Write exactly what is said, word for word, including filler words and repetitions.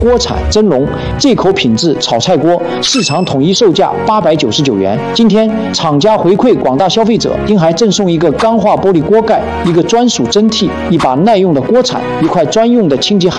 国产真龙，这口品质炒菜锅，市场统一售价八百九十九元。今天厂家回馈广大消费者，丁还赠送一个钢化玻璃锅盖、一个专属蒸屉、一把耐用的锅铲、一块专用的清洁海